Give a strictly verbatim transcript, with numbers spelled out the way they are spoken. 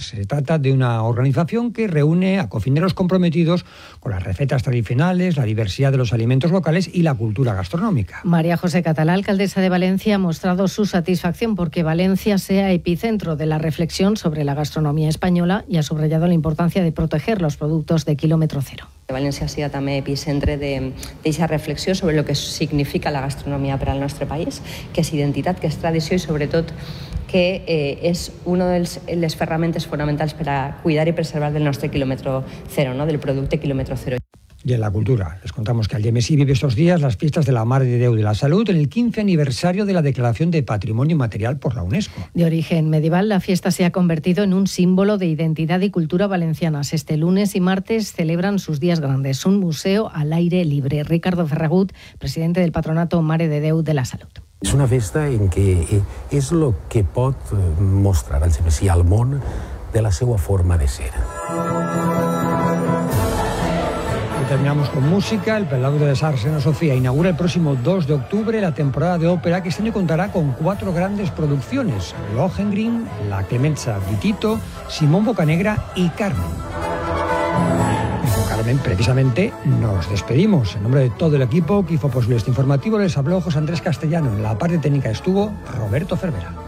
Se trata de una organización que reúne a cocineros comprometidos con las recetas tradicionales, la diversidad de los alimentos locales y la cultura gastronómica. María José Catalá, alcaldesa de Valencia, ha mostrado su satisfacción porque Valencia sea epicentro de la reflexión sobre la gastronomía española y ha subrayado la importancia de proteger los productos de quilòmetre cero. València sigui també epicentre d'aquesta reflexió sobre el que significa la gastronomia per al nostre país, que és identitat, que és tradició i sobretot que eh, és una de les ferramentes fonamentals per a cuidar i preservar del nostre quilòmetre cero, ¿no? Del producte quilòmetre cero. Y en la cultura, les contamos que Algemesí vive estos días las fiestas de la Mare de Déu de la Salud en el quince aniversario de la declaración de Patrimonio Inmaterial por la UNESCO. De origen medieval, la fiesta se ha convertido en un símbolo de identidad y cultura valencianas. Este lunes y martes celebran sus días grandes, un museo al aire libre. Ricardo Ferragut, presidente del Patronato Mare de Déu de la Salud. És una festa en què és el que pot mostrar Algemesí al món de la seva forma de ser. Terminamos con música. El Palau de les Arts Reina Sofía inaugura el próximo dos de octubre la temporada de ópera, que este año contará con cuatro grandes producciones: Lohengrin, La Clemenza di Tito, Simón Bocanegra y Carmen. Y con Carmen, precisamente, nos despedimos. En nombre de todo el equipo que hizo posible este informativo, les habló José Andrés Castellano. En la parte técnica estuvo Roberto Cervera.